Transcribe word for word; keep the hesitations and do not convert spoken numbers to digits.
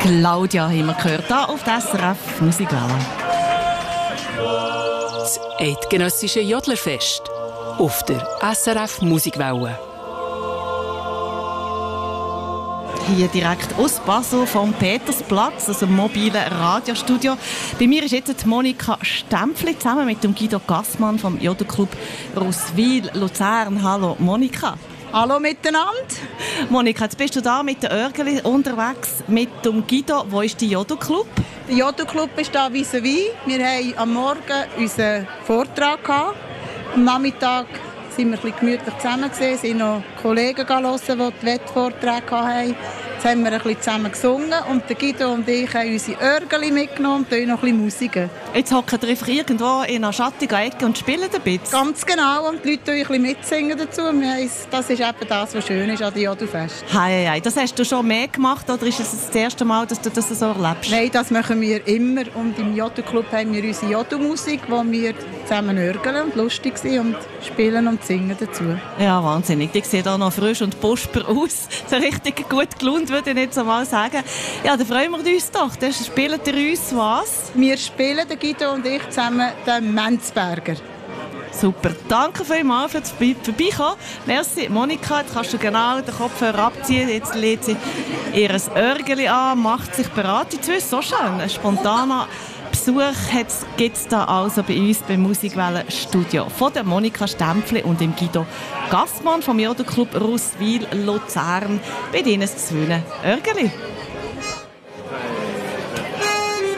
Claudia haben wir gehört, hier auf der S R F Musikwelle. Das eidgenössische Jodlerfest auf der S R F Musikwelle. Hier direkt aus Basel vom Petersplatz, also dem mobilen Radiostudio. Bei mir ist jetzt Monika Stempfli zusammen mit dem Guido Gassmann vom Jodelclub Rosswil, Luzern. Hallo Monika. Hallo miteinander. Monika, jetzt bist du da mit den Örgeli unterwegs mit dem Guido. Wo ist der Jodelclub? Der Jodelclub ist hier vis-à-vis. Wir haben am Morgen unseren Vortrag gehabt. Am Nachmittag sind wir ein bisschen gemütlich zusammen gewesen, sind noch Kollegen hören, die die Wettvorträge hatten. Jetzt haben wir ein bisschen zusammen gesungen und der Guido und ich haben unsere Örgeli mitgenommen und noch ein bisschen Musik. Jetzt hocken ihr einfach irgendwo in einer schattigen Ecke und spielen ein bisschen? Ganz genau, und die Leute ein bisschen mitsingen dazu. Das ist eben das, was schön ist an dem Jodelfest. Hei, hei. Das hast du schon mehr gemacht oder ist es das erste Mal, dass du das so erlebst? Nein, das machen wir immer. Und im Jodelclub haben wir unsere Jodelmusik, wo wir zusammen örgeln und lustig sind und spielen und singen dazu. Ja, wahnsinnig. Die sehen hier noch frisch und prosper aus. So richtig gut gelaunt, würde ich jetzt mal sagen. Ja, dann freuen wir uns doch. Dann spielen ihr uns was? Wir spielen, der Guido und ich, zusammen den Menzberger. Super. Danke vielmals fürs Vorbeikommen. Merci, Monika. Jetzt kannst du genau den Kopfhörer abziehen. Jetzt lädt sie ihr Örgeli an, macht sich bereit. Jetzt ist so schön. Ein spontaner Besuch gibt es da also bei uns beim Musikwelle Studio von der Monika Stempfli und dem Guido Gassmann vom Jodelclub Rosswil Luzern. Bei denen das Örgeli.